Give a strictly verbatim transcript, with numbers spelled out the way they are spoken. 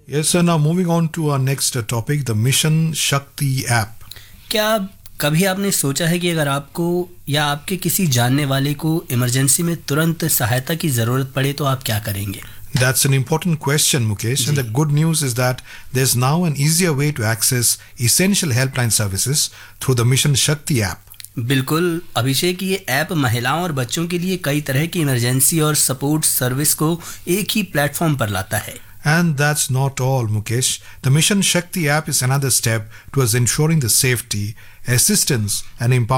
Yes, sir. Now moving on to our next uh, topic, the Mission Shakti app. क्या कभी आपने सोचा है कि अगर आपको या आपके किसी जानने वाले को इमरजेंसी में तुरंत सहायता की ज़रूरत पड़े तो आप क्या करेंगे? That's an important question, Mukesh. And the good news is that there's now an easier way to access essential helpline services through the Mission Shakti app. बिल्कुल अभिषेक, ये ऐप महिलाओं और बच्चों के लिए कई तरह की इमरजेंसी और सपोर्ट सर्विस को एक ही प्लेटफॉर्म पर लाता है. And that's not all, Mukesh. The Mission Shakti app is another step towards ensuring the safety, assistance and empowerment